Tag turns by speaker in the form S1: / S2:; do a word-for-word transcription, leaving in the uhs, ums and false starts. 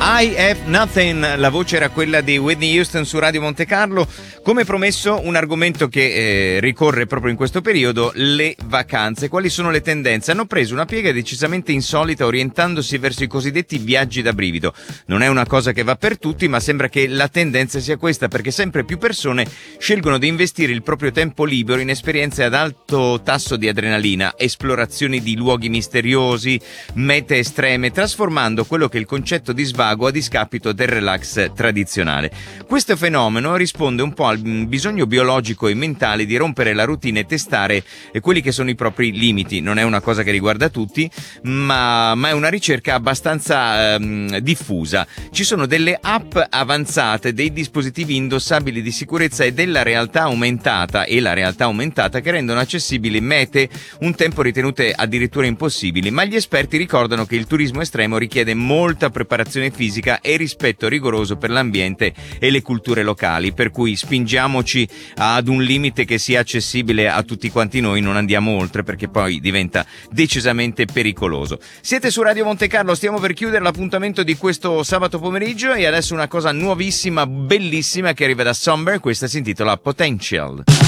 S1: I Have Nothing, la voce era quella di Whitney Houston su Radio Monte Carlo. Come promesso, un argomento che eh, ricorre proprio in questo periodo, le vacanze. Quali sono le tendenze? Hanno preso una piega decisamente insolita, orientandosi verso i cosiddetti viaggi da brivido. Non è una cosa che va per tutti, ma sembra che la tendenza sia questa, perché sempre più persone scelgono di investire il proprio tempo libero in esperienze ad alto tasso di adrenalina, esplorazioni di luoghi misteriosi, mete estreme, trasformando quello che è il concetto di svago a discapito del relax tradizionale. Questo fenomeno risponde un po' al bisogno biologico e mentale di rompere la routine e testare quelli che sono i propri limiti. Non è una cosa che riguarda tutti, ma, ma è una ricerca abbastanza ehm, diffusa. Ci sono delle app avanzate, dei dispositivi indossabili di sicurezza e della realtà aumentata e la realtà aumentata che rendono accessibili mete un tempo ritenute addirittura impossibili, ma gli esperti ricordano che il turismo estremo richiede molta preparazione fisica e rispetto rigoroso per l'ambiente e le culture locali, per cui spingiamoci ad un limite che sia accessibile a tutti quanti noi, non andiamo oltre perché poi diventa decisamente pericoloso. Siete su Radio Monte Carlo, stiamo per chiudere l'appuntamento di questo sabato pomeriggio e adesso una cosa nuovissima, bellissima che arriva da Somber, questa si intitola Potential.